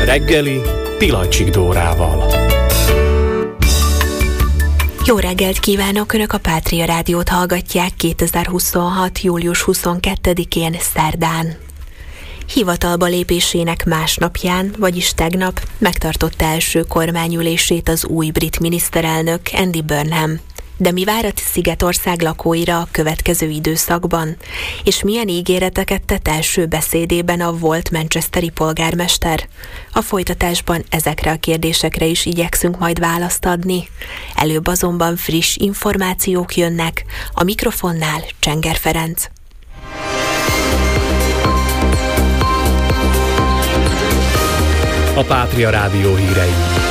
reggeli Pilacsik Dórával. Jó reggelt kívánok! Önök a Pátria Rádiót hallgatják 2026. július 22-én szerdán. Hivatalba lépésének másnapján, vagyis tegnap megtartotta első kormányülését az új brit miniszterelnök Andy Burnham. De mi vár a Szigetország lakóira a következő időszakban? És milyen ígéreteket tett első beszédében a volt manchesteri polgármester? A folytatásban ezekre a kérdésekre is igyekszünk majd választ adni. Előbb azonban friss információk jönnek, a mikrofonnál Csenger Ferenc. A Pátria Rádió hírei.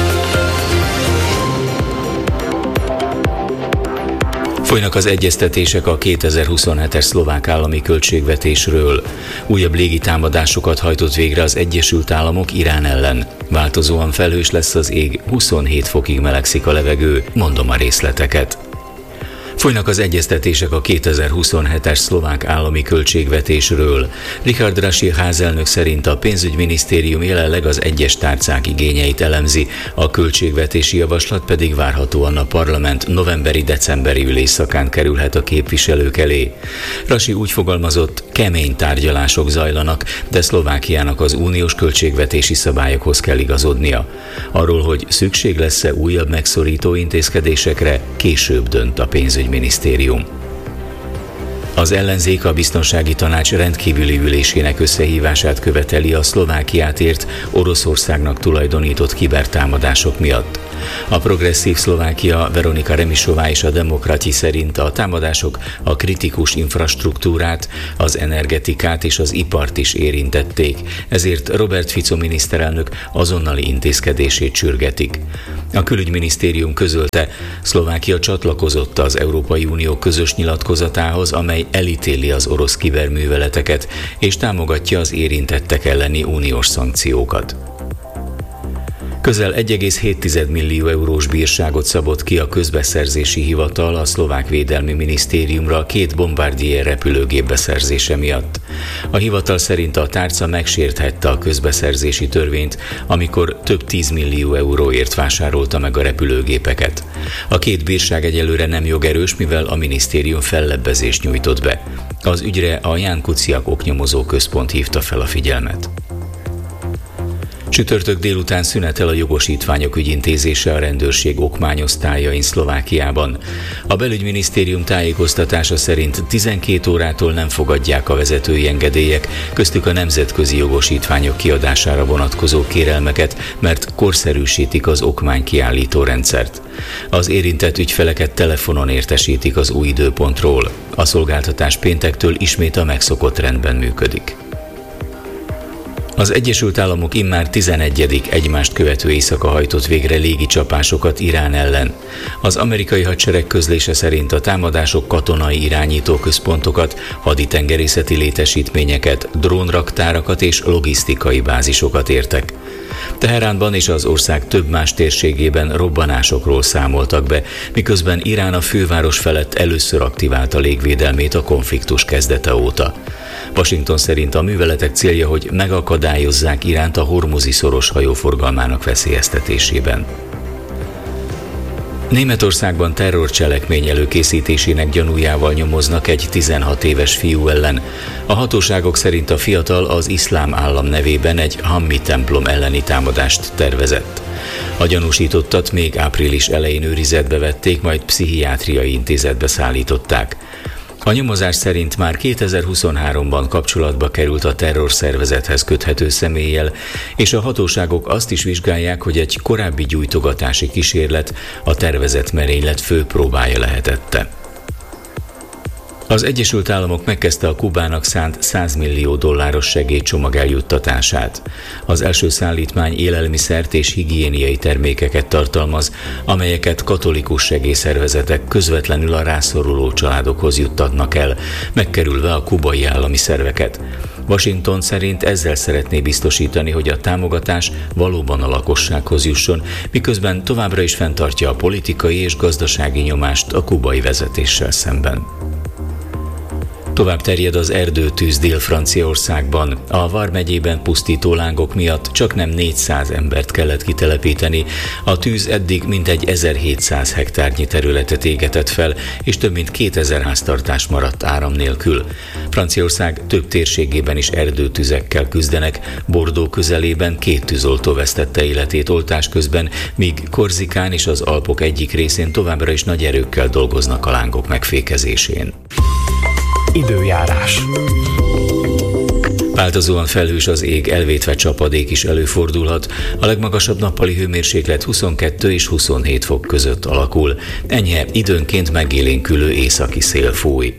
Folynak az egyeztetések a 2027-es szlovák állami költségvetésről. Újabb légitámadásokat hajtott végre az Egyesült Államok Irán ellen. Változóan felhős lesz az ég, 27 fokig melegszik a levegő, mondom a részleteket. Folynak az egyeztetések a 2027-es szlovák állami költségvetésről. Richard Rasi házelnök szerint a pénzügyminisztérium jelenleg az egyes tárcák igényeit elemzi, a költségvetési javaslat pedig várhatóan a parlament novemberi-decemberi ülésszakán kerülhet a képviselők elé. Rasi úgy fogalmazott, kemény tárgyalások zajlanak, de Szlovákiának az uniós költségvetési szabályokhoz kell igazodnia. Arról, hogy szükség lesz-e újabb megszorító intézkedésekre, később dönt a pénzügyminisztérium. Az ellenzék a Biztonsági Tanács rendkívüli ülésének összehívását követeli a Szlovákiát ért Oroszországnak tulajdonított kibertámadások miatt. A Progresszív Szlovákia Veronika Remisová és a Demokrati szerint a támadások a kritikus infrastruktúrát, az energetikát és az ipart is érintették, ezért Robert Fico miniszterelnök azonnali intézkedését sürgetik. A külügyminisztérium közölte, Szlovákia csatlakozott az Európai Unió közös nyilatkozatához, amely elítéli az orosz kiberműveleteket és támogatja az érintettek elleni uniós szankciókat. Közel 1,7 millió eurós bírságot szabott ki a közbeszerzési hivatal a szlovák védelmi minisztériumra 2 Bombardier repülőgép beszerzése miatt. A hivatal szerint a tárca megsérthette a közbeszerzési törvényt, amikor több 10 millió euróért vásárolta meg a repülőgépeket. A 2 bírság egyelőre nem jogerős, mivel a minisztérium fellebbezést nyújtott be. Az ügyre a Ján Kuciak oknyomozó központ hívta fel a figyelmet. Csütörtök délután szünetel a jogosítványok ügyintézése a rendőrség okmányosztályain Szlovákiában. A belügyminisztérium tájékoztatása szerint 12 órától nem fogadják a vezetői engedélyek, köztük a nemzetközi jogosítványok kiadására vonatkozó kérelmeket, mert korszerűsítik az okmánykiállító rendszert. Az érintett ügyfeleket telefonon értesítik az új időpontról. A szolgáltatás péntektől ismét a megszokott rendben működik. Az Egyesült Államok immár 11. egymást követő éjszaka hajtott végre légicsapásokat Irán ellen. Az amerikai hadsereg közlése szerint a támadások katonai irányítóközpontokat, haditengerészeti létesítményeket, drónraktárakat és logisztikai bázisokat értek. Teheránban és az ország több más térségében robbanásokról számoltak be, miközben Irán a főváros felett először aktiválta légvédelmét a konfliktus kezdete óta. Washington szerint a műveletek célja, hogy megakadályozzák Iránt a Hormuzi szoros hajóforgalmának veszélyeztetésében. Németországban terrorcselekmény előkészítésének gyanújával nyomoznak egy 16 éves fiú ellen. A hatóságok szerint a fiatal az Iszlám Állam nevében egy Hammi templom elleni támadást tervezett. A gyanúsítottat még április elején őrizetbe vették, majd pszichiátriai intézetbe szállították. A nyomozás szerint már 2023-ban kapcsolatba került a terrorszervezethez köthető személlyel, és a hatóságok azt is vizsgálják, hogy egy korábbi gyújtogatási kísérlet a tervezett merénylet fő próbája lehetette. Az Egyesült Államok megkezdte a Kubának szánt $100 millió segélycsomag eljuttatását. Az első szállítmány élelmiszert és higiéniai termékeket tartalmaz, amelyeket katolikus segélyszervezetek közvetlenül a rászoruló családokhoz juttatnak el, megkerülve a kubai állami szerveket. Washington szerint ezzel szeretné biztosítani, hogy a támogatás valóban a lakossághoz jusson, miközben továbbra is fenntartja a politikai és gazdasági nyomást a kubai vezetéssel szemben. Tovább terjed az erdőtűz Dél-Franciaországban. A Var megyében pusztító lángok miatt csaknem 400 embert kellett kitelepíteni. A tűz eddig mintegy 1700 hektárnyi területet égetett fel, és több mint 2000 háztartás maradt áram nélkül. Franciaország több térségében is erdőtüzekkel küzdenek. Bordeaux közelében 2 tűzoltó vesztette életét oltás közben, míg Korzikán és az Alpok egyik részén továbbra is nagy erőkkel dolgoznak a lángok megfékezésén. Időjárás. Változóan felhős az ég, elvétve csapadék is előfordulhat. A legmagasabb nappali hőmérséklet 22 és 27 fok között alakul. Enyhe, időnként megélénkülő északi szél fúj.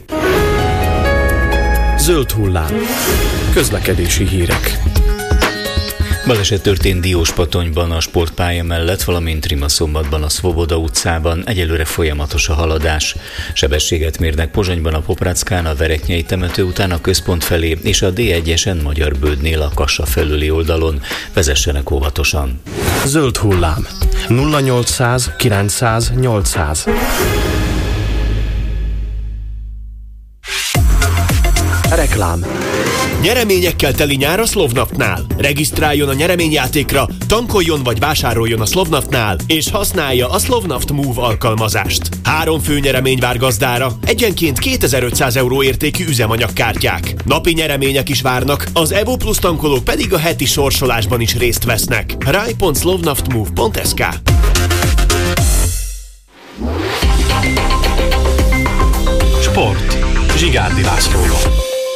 Zöld hullám. Közlekedési hírek. Baleset történt Dióspatonyban a sportpálya mellett, valamint Rimaszombatban a Szvoboda utcában. Egyelőre folyamatos a haladás. Sebességet mérnek Pozsonyban a Poprackán, a Vereknyei temető után a központ felé, és a D1-esen Magyarbődnél a Kassa felüli oldalon. Vezessenek óvatosan. Zöld hullám. 0800 900 800. Reklám. Nyereményekkel teli nyár a Slovnaftnál. Regisztráljon a nyereményjátékra, tankoljon vagy vásároljon a Slovnaftnál, és használja a Slovnaft Move alkalmazást. 3 fő nyeremény vár gazdára, egyenként 2500 € értékű üzemanyagkártyák. Napi nyeremények is várnak, az Evo Plus tankolók pedig a heti sorsolásban is részt vesznek. rai.slovnaftmove.sk. Sport. Zsigárdi Lászlóval.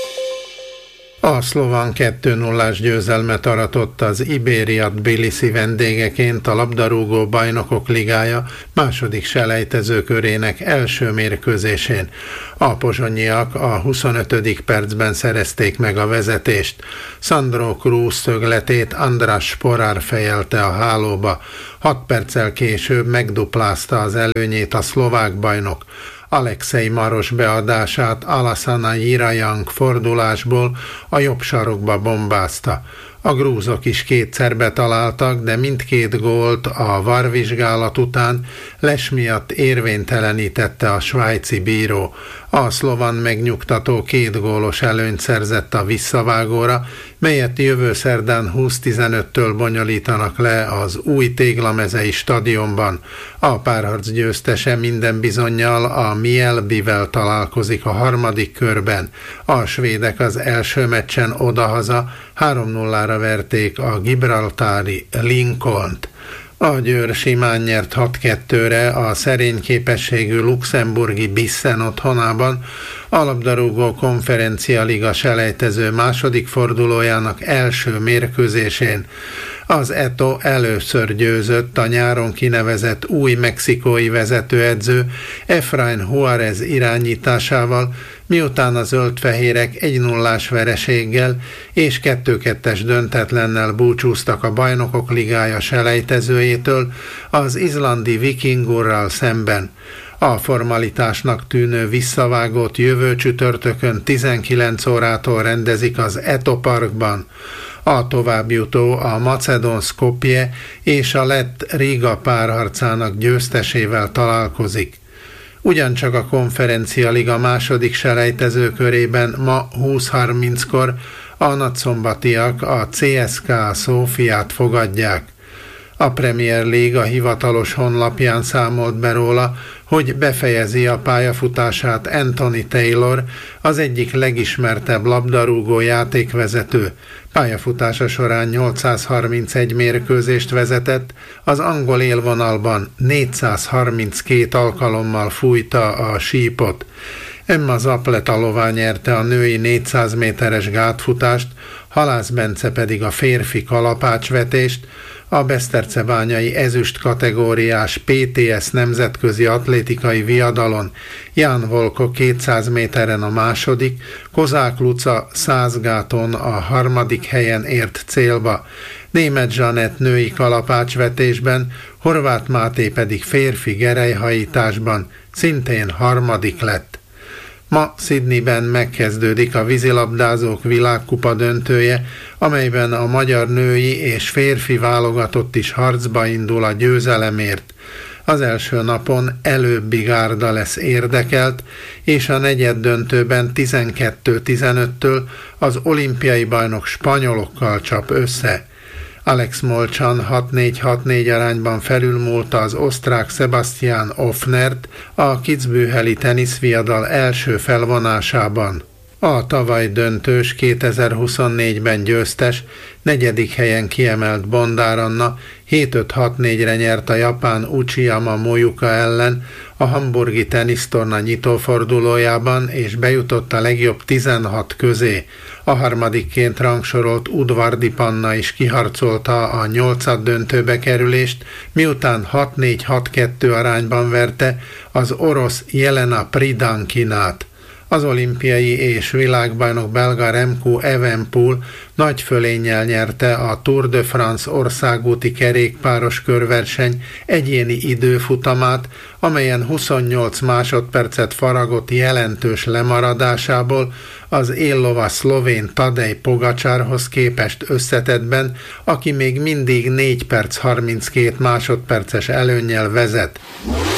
A szlován 2-0-ás győzelmet aratott az Iberia Tbilisi vendégeként a labdarúgó bajnokok ligája második selejtezőkörének első mérkőzésén. A pozsonyiak a 25. percben szerezték meg a vezetést. Sandro Cruz szögletét András Sporár fejelte a hálóba. 6 perccel később megduplázta az előnyét a szlovák bajnok. Alexei Maros beadását Alassana Jirajang fordulásból a jobb sarokba bombázta. A grúzok is 2-szer betaláltak, de mindkét gólt a VAR vizsgálat után les miatt érvénytelenítette a svájci bíró. A szlován megnyugtató 2 gólos előnyt szerzett a visszavágóra, melyet jövő szerdán 20:15-től bonyolítanak le az új téglamezei stadionban. A párharc győztese minden bizonnyal a Mjällbyvel találkozik a harmadik körben. A svédek az első meccsen odahaza 3-0-ra verték a gibraltári Lincolnt. A Győr simán nyert 6-2-re a szerény képességű luxemburgi Bissen otthonában, a labdarúgó konferencia liga selejtező második fordulójának első mérkőzésén. Az Eto először győzött a nyáron kinevezett új mexikói vezetőedző Efraín Juárez irányításával, miután a zöldfehérek 1-0-ás vereséggel és 2-2-es döntetlennel búcsúztak a Bajnokok Ligája selejtezőjétől az izlandi Vikingurral szemben. A formalitásnak tűnő visszavágót jövő csütörtökön 19 órától rendezik az Eto Parkban. A továbbjutó a macedón Skopje és a lett Riga párharcának győztesével találkozik. Ugyancsak a konferencia liga második selejtező körében ma 20:30-kor a nagyszombatiak a CSKA Szófiát fogadják. A Premier League a hivatalos honlapján számolt be róla, hogy befejezi a pályafutását Anthony Taylor, az egyik legismertebb labdarúgó játékvezető. Pályafutása során 831 mérkőzést vezetett, az angol élvonalban 432 alkalommal fújta a sípot. Emma Zapletalova nyerte a női 400 méteres gátfutást, Halász Bence pedig a férfi kalapácsvetést, a besztercebányai ezüst kategóriás PTS nemzetközi atlétikai viadalon Ján Volko 200 méteren a második, Kozák Luca 100 gáton a harmadik helyen ért célba, Németh Zsanett női kalapácsvetésben, Horváth Máté pedig férfi gerelyhajításban szintén harmadik lett. Ma Sydneyben megkezdődik a vízilabdázók világkupa döntője, amelyben a magyar női és férfi válogatott is harcba indul a győzelemért. Az első napon előbbi gárda lesz érdekelt, és a negyeddöntőben 12-15-től az olimpiai bajnok spanyolokkal csap össze. Alex Molchan 6-4-6-4 arányban felülmúlta az osztrák Sebastian Ofnert a kitzbüheli teniszviadal első felvonásában. A tavaly döntős 2024-ben győztes, 4. helyen kiemelt Bondár Anna 7-5-6-4-re nyert a japán Uchiyama Moyuka ellen a hamburgi tenisztorna nyitófordulójában, és bejutott a legjobb 16 közé. A harmadikként rangsorolt Udvardi Panna is kiharcolta a 8. döntőbe kerülést, miután 6-4-6-2 arányban verte az orosz Jelena Pridankinát. Az olimpiai és világbajnok belga Remco Evenepoel nagy fölénnyel nyerte a Tour de France országúti kerékpáros körverseny egyéni időfutamát, amelyen 28 másodpercet faragott jelentős lemaradásából az éllova szlovén Tadej Pogacsárhoz képest összetettben, aki még mindig 4 perc 32 másodperces előnnyel vezet.